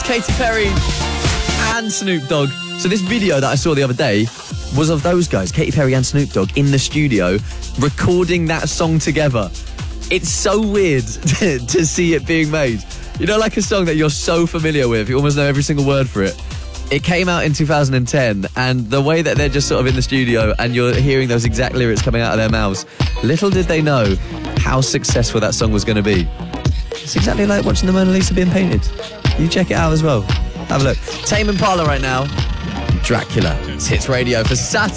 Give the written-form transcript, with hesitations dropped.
Katy Perry and Snoop Dogg. So this video that I saw the other day was of those guys, Katy Perry and Snoop Dogg, in the studio recording that song together. It's so weird to see it being made. You know, like a song that you're so familiar with, you almost know every single word for it. It came out in 2010, and the way that they're just sort of in the studio and you're hearing those exact lyrics coming out of their mouths, little did they know how successful that song was going to be. It's exactly like watching the Mona Lisa being painted. You check it out as well. Have a look. Tame Impala right now. Dracula. It's Hits Radio for Saturday.